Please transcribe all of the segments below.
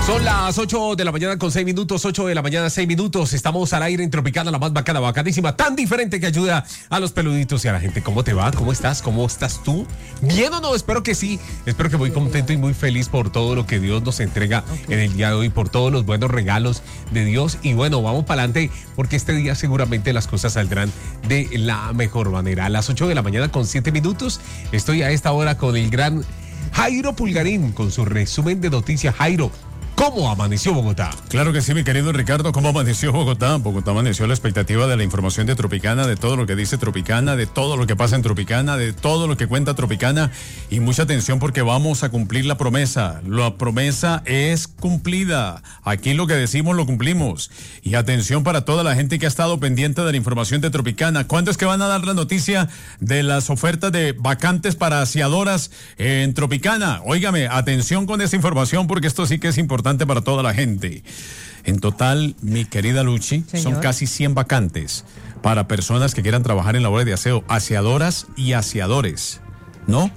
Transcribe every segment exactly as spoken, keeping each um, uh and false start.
Son las ocho de la mañana con seis minutos, ocho de la mañana, seis minutos. Estamos al aire en Tropicana, la más bacana, bacanísima, tan diferente que ayuda a los peluditos y a la gente. ¿Cómo te va? ¿Cómo estás? ¿Cómo estás tú? ¿Bien o no? Espero que sí. Espero que muy contento y muy feliz por todo lo que Dios nos entrega en el día de hoy, por todos los buenos regalos de Dios. Y bueno, vamos para adelante porque este día seguramente las cosas saldrán de la mejor manera. A las ocho de la mañana con siete minutos, estoy a esta hora con el gran Jairo Pulgarín con su resumen de noticias. Jairo, ¿cómo amaneció Bogotá? Claro que sí, mi querido Ricardo. ¿Cómo amaneció Bogotá? Bogotá amaneció a la expectativa de la información de Tropicana, de todo lo que dice Tropicana, de todo lo que pasa en Tropicana, de todo lo que cuenta Tropicana. Y mucha atención porque vamos a cumplir la promesa. La promesa es cumplida. Aquí lo que decimos lo cumplimos. Y atención para toda la gente que ha estado pendiente de la información de Tropicana. ¿Cuándo es que van a dar la noticia de las ofertas de vacantes para aseadoras en Tropicana? Óigame, atención con esta información porque esto sí que es importante para toda la gente. En total, mi querida Luchi, Señor. Son casi cien vacantes para personas que quieran trabajar en labores de aseo, aseadoras y aseadores, ¿no?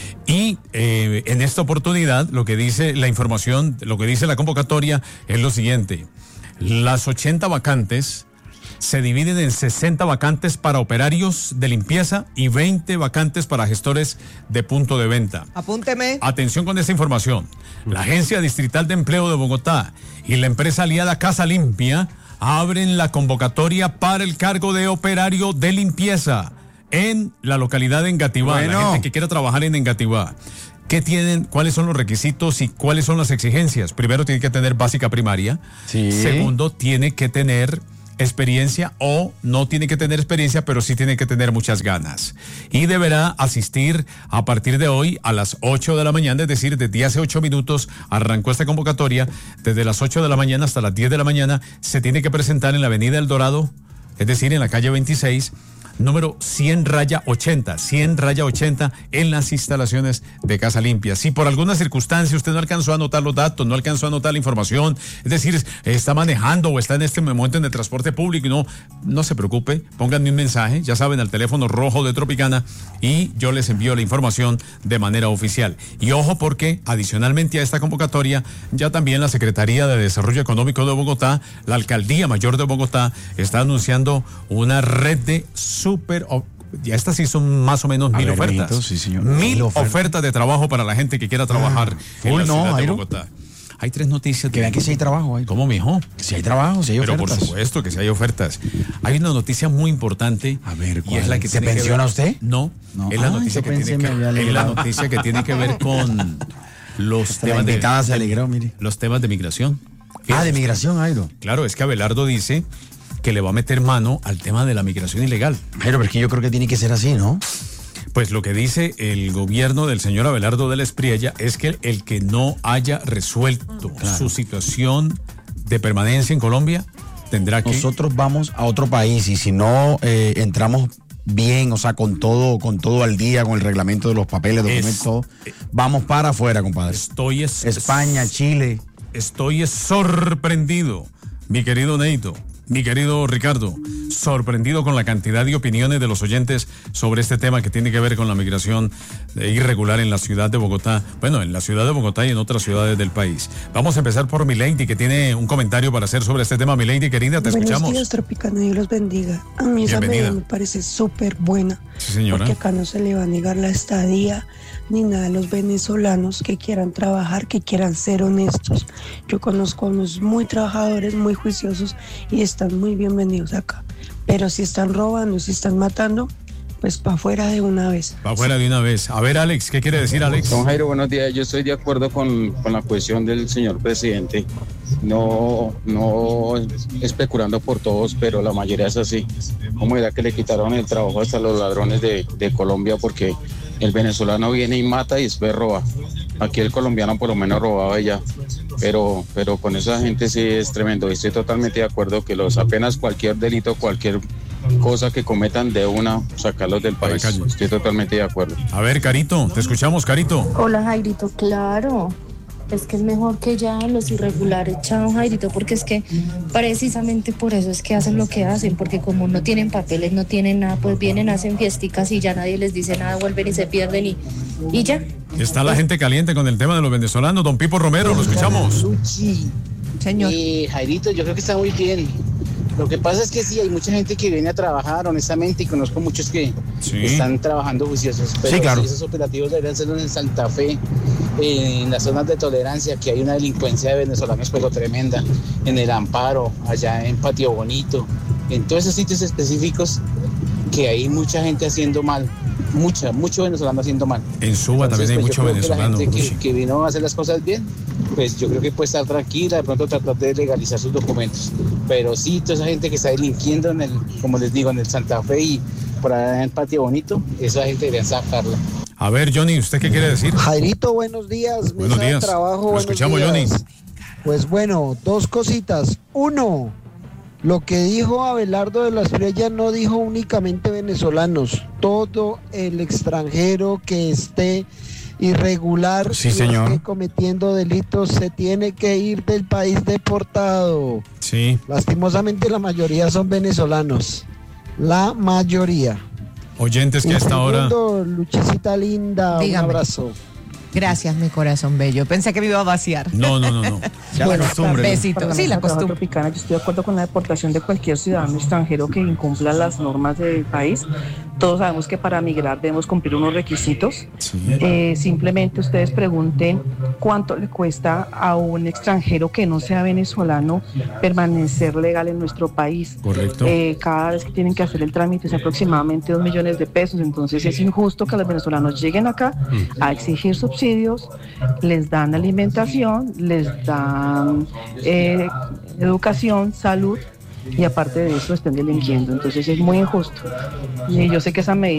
Y eh, en esta oportunidad, lo que dice la información, lo que dice la convocatoria es lo siguiente: las ochenta vacantes se dividen en sesenta vacantes para operarios de limpieza y veinte vacantes para gestores de punto de venta. Apúnteme. Atención con esta información. La Agencia Distrital de Empleo de Bogotá y la empresa aliada Casa Limpia abren la convocatoria para el cargo de operario de limpieza en la localidad de Engativá. Bueno. La gente que quiera trabajar en Engativá. ¿Qué tienen? ¿Cuáles son los requisitos y cuáles son las exigencias? Primero, tiene que tener básica primaria. Sí. Segundo, tiene que tener experiencia o no tiene que tener experiencia, pero sí tiene que tener muchas ganas. Y deberá asistir a partir de hoy a las ocho de la mañana, es decir, desde hace ocho minutos arrancó esta convocatoria. Desde las ocho de la mañana hasta las diez de la mañana se tiene que presentar en la avenida El Dorado, es decir, en la calle veintiséis, número cien raya ochenta, cien raya ochenta, en las instalaciones de Casa Limpia. Si por alguna circunstancia usted no alcanzó a anotar los datos, no alcanzó a anotar la información, es decir, está manejando o está en este momento en el transporte público, no, no se preocupe, pónganme un mensaje, ya saben, al teléfono rojo de Tropicana y yo les envío la información de manera oficial. Y ojo porque adicionalmente a esta convocatoria, ya también la Secretaría de Desarrollo Económico de Bogotá, la Alcaldía Mayor de Bogotá, está anunciando una red de Super, ya estas sí son más o menos a mil ver, ofertas. Mito, sí, señor. Mil, mil ofertas. ofertas de trabajo para la gente que quiera trabajar ah, en la no, ciudad de Bogotá. Hay tres noticias. Que vean que sí hay trabajo. Hay. ¿Cómo, mijo? Si hay trabajo, si hay ofertas. Pero por supuesto que si hay ofertas. Hay una noticia muy importante. A ver, ¿cuál? Y es la que ¿Se pensiona usted? No, no. Es, la, ah, noticia que tiene que, es la noticia que tiene que ver con los Hasta temas de, se alegró, mire. Los temas de migración. Ah, de migración, Jairo. Claro, es que Abelardo dice que le va a meter mano al tema de la migración ilegal. Pero porque yo creo que tiene que ser así, ¿no? Pues lo que dice el gobierno del señor Abelardo de la Espriella es que el que no haya resuelto claro. su situación de permanencia en Colombia tendrá que... Nosotros vamos a otro país y si no eh, entramos bien, o sea, con todo, con todo al día, con el reglamento de los papeles, documentos, es, vamos para afuera, compadre. Estoy es, España, Chile. Estoy sorprendido, mi querido Neito. Mi querido Ricardo, sorprendido con la cantidad de opiniones de los oyentes sobre este tema que tiene que ver con la migración irregular en la ciudad de Bogotá. Bueno, en la ciudad de Bogotá y en otras ciudades del país. Vamos a empezar por Milady, que tiene un comentario para hacer sobre este tema. Milady, querida, te Buenos escuchamos. Buenos días, Tropicana, Dios los bendiga. A mí esa medida me parece súper buena. Sí, señora. Porque acá no se le va a negar la estadía ni nada a los venezolanos que quieran trabajar, que quieran ser honestos. Yo conozco a unos muy trabajadores, muy juiciosos y están muy bienvenidos acá. Pero si están robando, si están matando, pues para afuera de una vez. Para afuera de una vez. A ver, Alex, ¿qué quiere decir, Alex? Don Jairo, buenos días. Yo estoy de acuerdo con, con la cuestión del señor presidente. No, no especulando por todos, pero la mayoría es así. ¿Cómo era que le quitaron el trabajo hasta los ladrones de, de Colombia? Porque el venezolano viene y mata y después roba. Aquí el colombiano por lo menos robaba ya. Pero, pero con esa gente sí es tremendo. Estoy totalmente de acuerdo que los apenas cualquier delito, cualquier cosa que cometan de una, sacarlos del país. Estoy totalmente de acuerdo. A ver, Carito, te escuchamos, Carito. Hola, Jairito, claro. Es que es mejor que ya los irregulares, chao, Jairito, porque es que precisamente por eso es que hacen lo que hacen, porque como no tienen papeles, no tienen nada, pues vienen, hacen fiesticas y ya nadie les dice nada, vuelven y se pierden y, y ya, Está la gente caliente con el tema de los venezolanos. Don Pipo Romero, lo escuchamos. Luchi, Señor. eh, Jairito, yo creo que está muy bien. Lo que pasa es que sí, hay mucha gente que viene a trabajar, honestamente, y conozco muchos que Sí. están trabajando juiciosos. Pero Sí, claro. esos operativos deberían ser en Santa Fe, eh, en las zonas de tolerancia, que hay una delincuencia de venezolanos pero tremenda, en el Amparo, allá en Patio Bonito, en todos esos sitios específicos que hay mucha gente haciendo mal, mucha, mucho venezolano haciendo mal. En Suba Entonces, también hay pues, mucho yo creo que venezolano. la gente Luchi. que, que vino a hacer las cosas bien, pues yo creo que puede estar tranquila, de pronto tratar de legalizar sus documentos. Pero sí, toda esa gente que está delinquiendo en el, como les digo, en el Santa Fe y por allá en el Patio Bonito, esa gente debería sacarla. A ver, Johnny, ¿usted qué quiere decir? Jairito, buenos días. Buenos mesa de días. trabajo, Lo buenos escuchamos, días. Johnny. Pues bueno, dos cositas. Uno, lo que dijo Abelardo de la Estrella no dijo únicamente venezolanos. Todo el extranjero que esté irregular Sí, y señor. esté cometiendo delitos se tiene que ir del país deportado. Sí. Lastimosamente la mayoría son venezolanos. La mayoría. Oyentes que Y a esta hora. segundo, Luchicita linda, Dígame. un abrazo. Gracias, mi corazón bello. Pensé que me iba a vaciar. No, no, no, no. Ya la costumbre, ¿no? Besito. Para Sí, la mesa costumbre. tropicana, yo estoy de acuerdo con la deportación de cualquier ciudadano extranjero que incumpla las normas del país. Todos sabemos que para migrar debemos cumplir unos requisitos. Eh, simplemente ustedes pregunten cuánto le cuesta a un extranjero que no sea venezolano permanecer legal en nuestro país. Correcto. Eh, cada vez que tienen que hacer el trámite es aproximadamente dos millones de pesos. Entonces es injusto que los venezolanos lleguen acá a exigir subsidios, les dan alimentación, les dan eh, educación, salud y aparte de eso estén delinquiendo. Entonces es muy injusto. Y yo sé que esa medida